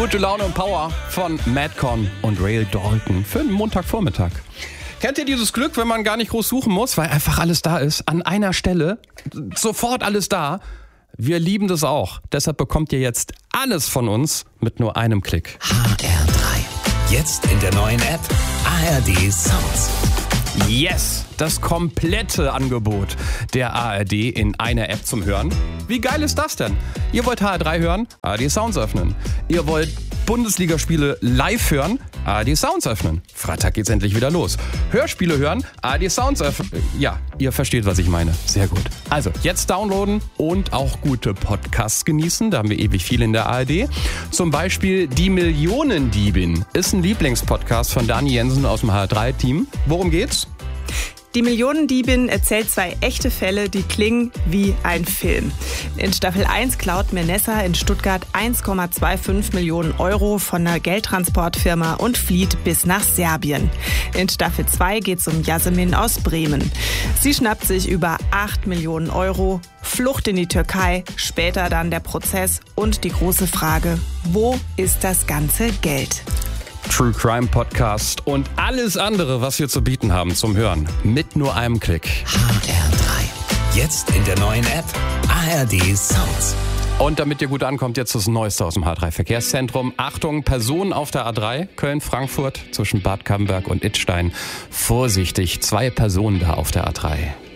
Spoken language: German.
Gute Laune und Power von Madcon und Rail Dalton für einen Montagvormittag. Kennt ihr dieses Glück, wenn man gar nicht groß suchen muss, weil einfach alles da ist, an einer Stelle, sofort alles da? Wir lieben das auch. Deshalb bekommt ihr jetzt alles von uns mit nur einem Klick. HR3. Jetzt in der neuen App ARD Sounds. Yes, das komplette Angebot der ARD in einer App zum Hören. Wie geil ist das denn? Ihr wollt HR3 hören? ARD Sounds öffnen. Ihr wollt Bundesligaspiele live hören? ARD Sounds öffnen. Freitag geht's endlich wieder los. Hörspiele hören? ARD Sounds öffnen. Ja, ihr versteht, was ich meine. Sehr gut. Also, jetzt downloaden und auch gute Podcasts genießen. Da haben wir ewig viel in der ARD. Zum Beispiel Die Millionendiebin ist ein Lieblingspodcast von Dani Jensen aus dem HR3-Team. Worum geht's? Die Millionendiebin erzählt 2 echte Fälle, die klingen wie ein Film. In Staffel 1 klaut Menessa in Stuttgart 1,25 Millionen Euro von einer Geldtransportfirma und flieht bis nach Serbien. In Staffel 2 geht es um Yasemin aus Bremen. Sie schnappt sich über 8 Millionen Euro, Flucht in die Türkei, später dann der Prozess und die große Frage, wo ist das ganze Geld? True Crime Podcast und alles andere, was wir zu bieten haben zum Hören. Mit nur einem Klick. HR3. Jetzt in der neuen App ARD Sounds. Und damit ihr gut ankommt, jetzt das Neueste aus dem H3 Verkehrszentrum. Achtung, Personen auf der A3, Köln-Frankfurt zwischen Bad Camberg und Idstein. Vorsichtig, 2 Personen da auf der A3.